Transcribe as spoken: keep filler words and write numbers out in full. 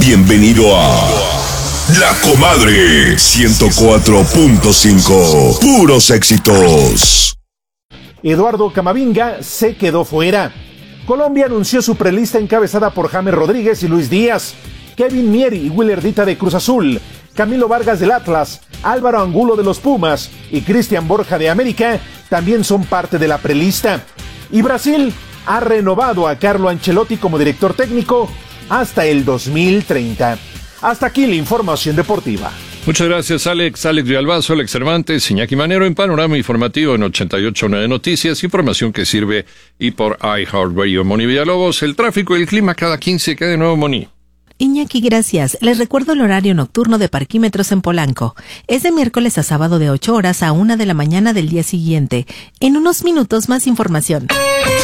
Bienvenido a La Comadre ciento cuatro punto cinco. Puros éxitos. Eduardo Camavinga se quedó fuera. Colombia anunció su prelista encabezada por James Rodríguez y Luis Díaz, Kevin Mieri y Willerdita de Cruz Azul, Camilo Vargas del Atlas, Álvaro Angulo de los Pumas y Cristian Borja de América también son parte de la prelista. Y Brasil ha renovado a Carlo Ancelotti como director técnico hasta el dos mil treinta. Hasta aquí la información deportiva. Muchas gracias, Alex. Alex Villalbazo, Alex Cervantes, Iñaki Manero en Panorama Informativo en ochenta y ocho punto nueve Noticias, información que sirve y por iHeartRadio. Moni Villalobos, el tráfico y el clima cada quince. ¿Qué de nuevo, Moni? Iñaki, gracias. Les recuerdo el horario nocturno de Parquímetros en Polanco. Es de miércoles a sábado de ocho horas a una de la mañana del día siguiente. En unos minutos más información.